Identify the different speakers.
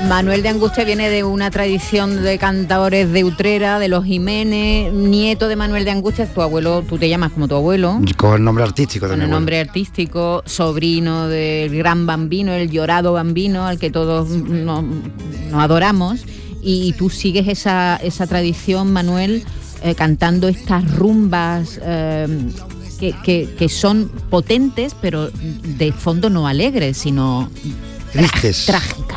Speaker 1: Manuel de Angustias viene de una tradición de cantadores de Utrera, de los Jiménez, nieto de Manuel de Angustias, tu abuelo, tú te llamas como tu abuelo.
Speaker 2: Con el nombre artístico de mi abuelo.
Speaker 1: Con el nombre artístico, sobrino del gran Bambino, el llorado Bambino, al que todos nos adoramos. Y tú sigues esa tradición, Manuel, cantando estas rumbas que son potentes, pero de fondo no alegres, sino
Speaker 2: tristes.
Speaker 1: Trágicas.